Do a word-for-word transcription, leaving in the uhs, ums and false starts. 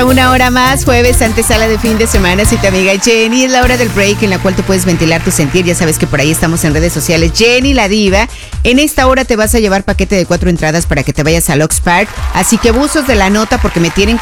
una hora más, jueves, antesala de fin de semana. Soy tu amiga Jenny. Es la hora del break en la cual tú puedes ventilar tu sentir. Ya sabes que por ahí estamos en redes sociales. Jenny la Diva. En esta hora te vas a llevar paquete de cuatro entradas para que te vayas al Ox Park. Así que buzos de la nota porque me tienen